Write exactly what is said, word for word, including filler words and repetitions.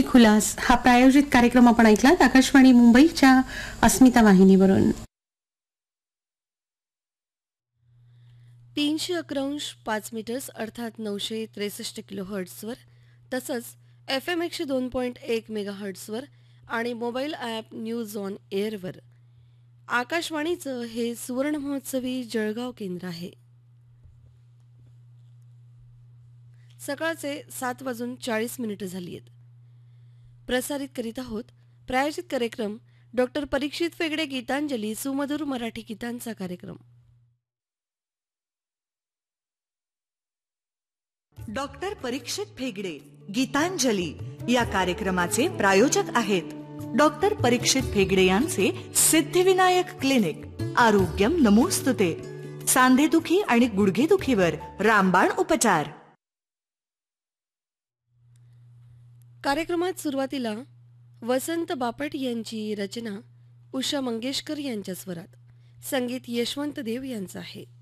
दिलखुलास हा प्रायोजित कार्यक्रम आपण ऐकलात आकाशवाणी मुंबईच्या अस्मिता वाहिनीवरून. तीनशे अकरांश पाच मीटर्स अर्थात नऊशे त्रेसष्ट किलो हर्ट्सवर, तसंच एफ एम एकशे दोन पॉईंट एक मेगा हर्ट्सवर आणि मोबाईल ॲप न्यूज ऑन एअरवर आकाशवाणीचं हे सुवर्ण महोत्सवी जळगाव केंद्र आहे. सकाळचे सात वाजून चाळीस मिनिटं झाली आहेत. प्रसारित करीत आहोत प्रायोजित कार्यक्रम डॉक्टर परीक्षित फेगडे गीतांजली सुमधुर मराठी गीतांचा कार्यक्रम. डॉक्टर परीक्षित फेगडे गीतांजली या कार्यक्रमाचे प्रायोजक आहेत डॉक्टर परीक्षित फेगडे यांचे सिद्धिविनायक क्लिनिक. आरोग्यम नमोस्तुते. सांधेदुखी आणि गुडघेदुखीवर रामबाण उपचार. कार्यक्रमात सुरुवातीला वसंत बापट यांची रचना उषा मंगेशकर यांच्या स्वरात, संगीत यशवंत देव यांचं आहे.